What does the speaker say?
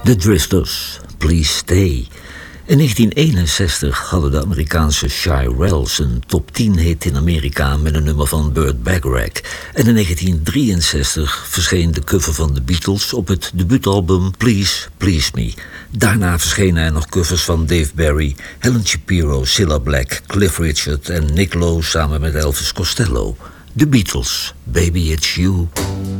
The Drifters, Please Stay. In 1961 hadden de Amerikaanse Shirelles een top 10 hit in Amerika met een nummer van Burt Bacharach. En in 1963 verscheen de cover van de Beatles op het debuutalbum Please, Please Me. Daarna verschenen er nog covers van Dave Berry, Helen Shapiro, Cilla Black, Cliff Richard en Nick Lowe samen met Elvis Costello. The Beatles, Baby It's You.